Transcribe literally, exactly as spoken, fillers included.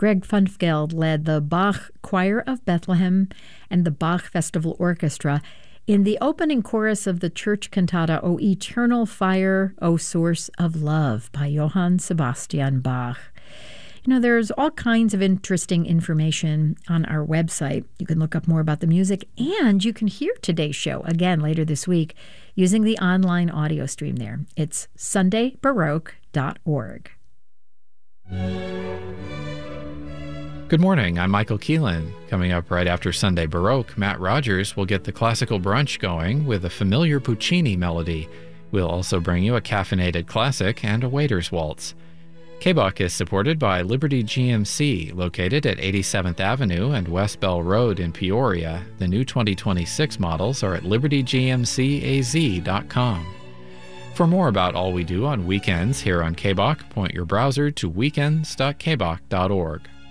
Greg Funfgeld led the Bach Choir of Bethlehem and the Bach Festival Orchestra in the opening chorus of the church cantata O Eternal Fire, O Source of Love by Johann Sebastian Bach. You know, there's all kinds of interesting information on our website. You can look up more about the music, and you can hear today's show again later this week using the online audio stream there. It's sunday baroque dot org. Good morning, I'm Michael Keelan. Coming up right after Sunday Baroque, Matt Rogers will get the classical brunch going with a familiar Puccini melody. We'll also bring you a caffeinated classic and a waiter's waltz. K B O C is supported by Liberty G M C, located at eighty-seventh Avenue and West Bell Road in Peoria. The new twenty twenty-six models are at liberty g m c a z dot com. For more about all we do on weekends here on K B O C, point your browser to weekends dot k b o c dot org.